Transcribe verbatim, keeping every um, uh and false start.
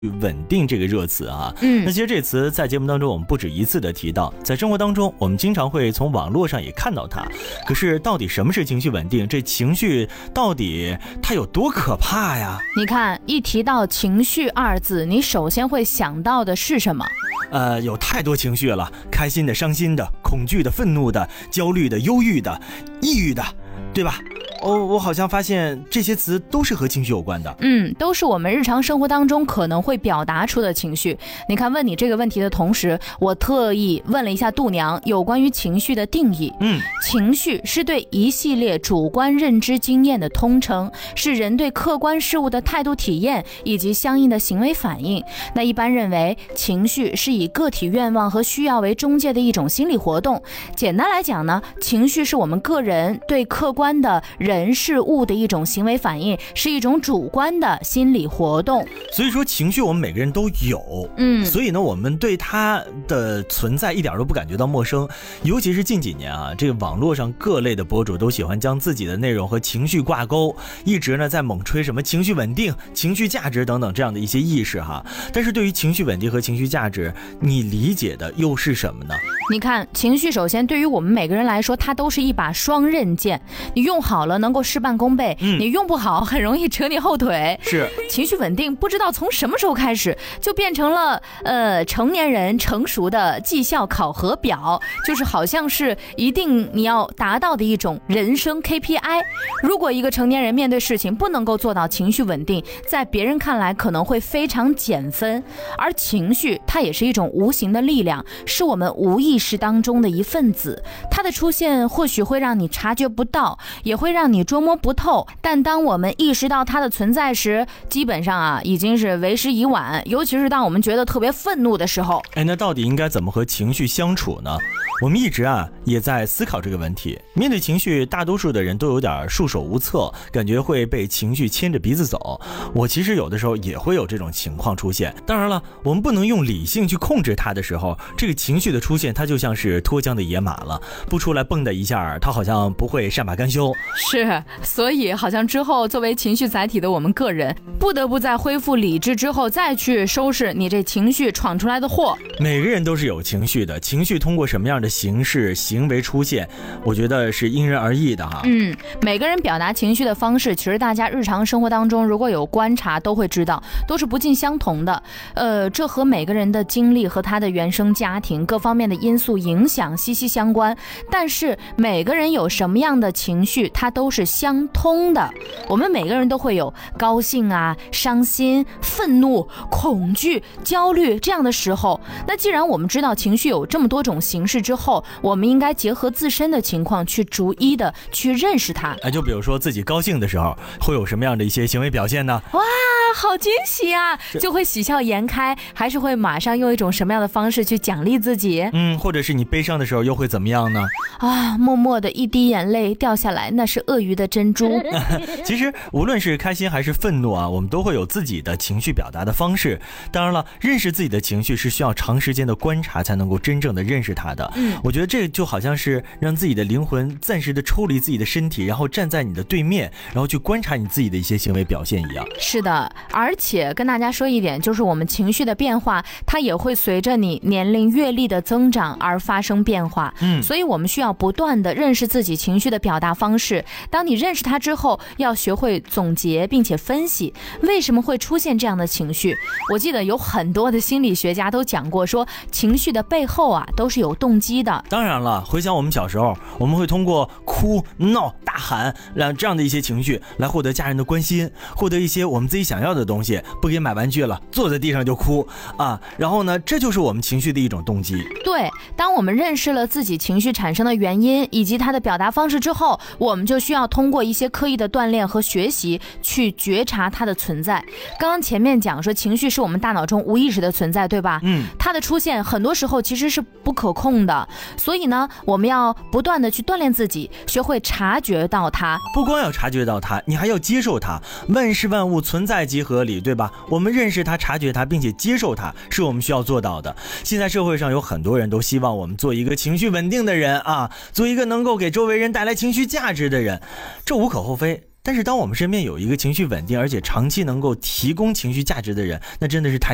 稳定这个热词啊， 嗯， 那其实这词在节目当中我们不止一次的提到，在生活当中我们经常会从网络上也看到它。可是到底什么是情绪稳定？这情绪到底它有多可怕呀？ 你看，一提到情绪二字，你首先会想到的是什么？ 呃，有太多情绪了，开心的、伤心的、恐惧的、愤怒的、焦虑的、忧郁的、抑郁的，对吧？哦，我好像发现这些词都是和情绪有关的。 嗯，都是我们日常生活当中可能会表达出的情绪。你看，问你这个问题的同时，我特意问了一下度娘有关于情绪的定义。 嗯， 情绪是对一系列主观认知经验的通称，是人对客观事物的态度体验以及相应的行为反应。那一般认为，情绪是以个体愿望和需要为中介的一种心理活动。简单来讲呢，情绪是我们个人对客观的人事物的一种行为反应，是一种主观的心理活动。 所以说情绪我们每个人都有， 嗯， 所以呢我们对它的存在一点都不感觉到陌生。尤其是近几年啊，这个网络上各类的博主都喜欢将自己的内容和情绪挂钩，一直呢在猛吹什么情绪稳定、情绪价值等等这样的一些意识哈。但是对于情绪稳定和情绪价值，你理解的又是什么呢？ 你看，情绪首先对于我们每个人来说，它都是一把双刃剑，你用好了能够事半功倍，嗯，你用不好很容易扯你后腿。 是情绪稳定，不知道从什么时候开始就变成了呃成年人成熟的绩效考核表，就是好像是一定你要达到的一种人生 K P I。如果一个成年人面对事情不能够做到情绪稳定，在别人看来可能会非常减分。而情绪它也是一种无形的力量，是我们无意识当中的一份子，它的出现或许会让你察觉不到，也会让你捉摸不透，但当我们意识到它的存在时，基本上啊已经是为时已晚，尤其是当我们觉得特别愤怒的时候。 哎，那到底应该怎么和情绪相处呢？我们一直啊也在思考这个问题。面对情绪，大多数的人都有点束手无策，感觉会被情绪牵着鼻子走。我其实有的时候也会有这种情况出现。当然了，我们不能用理性去控制它的时候，这个情绪的出现，它就像是脱缰的野马了，不出来蹦的一下，它好像不会善罢甘休。 是，所以好像之后作为情绪载体的我们个人，不得不在恢复理智之后，再去收拾你这情绪闯出来的祸。 每个人都是有情绪的，情绪通过什么样的形式行为出现，我觉得是因人而异的哈。 嗯，每个人表达情绪的方式，其实大家日常生活当中如果有观察都会知道，都是不尽相同的。呃，这和每个人的经历和他的原生家庭各方面的因素影响息息相关。但是每个人有什么样的情绪，它都是相通的。我们每个人都会有高兴啊、伤心、愤怒、恐惧、焦虑这样的时候。那既然我们知道情绪有这么多种形式之后，我们应该结合自身的情况去逐一的去认识它。 哎，就比如说自己高兴的时候会有什么样的一些行为表现呢？ 哇，好惊喜啊！就会喜笑颜开，还是会马上用一种什么样的方式去奖励自己？ 嗯，或者是你悲伤的时候又会怎么样呢？ 啊，默默的一滴眼泪掉下来，那是鳄鱼的珍珠。 其实无论是开心还是愤怒啊，我们都会有自己的情绪表达的方式。当然了，认识自己的情绪是需要长时间的观察才能够真正的认识它的。嗯，我觉得这就好像是让自己的灵魂暂时的抽离自己的身体，然后站在你的对面，然后去观察你自己的一些行为表现一样。 是的，而且跟大家说一点，就是我们情绪的变化，它也会随着你年龄阅历的增长而发生变化。嗯，所以我们需要不断的认识自己情绪的表达方式。当你认识它之后，要学会总结并且分析为什么会出现这样的情绪。我记得有很多的心理学家都讲过，说情绪的背后啊都是有动机的。 当然了，回想我们小时候，我们会通过哭、闹、大喊这样的一些情绪来获得家人的关心，获得一些我们自己想要的东西，不给买玩具了，坐在地上就哭啊。然后呢，这就是我们情绪的一种动机。 对，当我们认识了自己情绪产生的原因以及它的表达方式之后，我们就需要通过一些刻意的锻炼和学习去觉察它的存在。刚刚前面讲说情绪是我们大脑中无意识的存在，对吧？嗯，它的出现很多时候其实是不可控的，所以呢，我们要不断的去锻炼自己，学会察觉到它。 不光要察觉到它，你还要接受它。万事万物存在即合理，对吧？我们认识它、察觉它，并且接受它，是我们需要做到的。现在社会上有很多人都希望我们做一个情绪稳定的人啊，做一个能够给周围人带来情绪价值的人，这无可厚非。但是当我们身边有一个情绪稳定而且长期能够提供情绪价值的人，那真的是太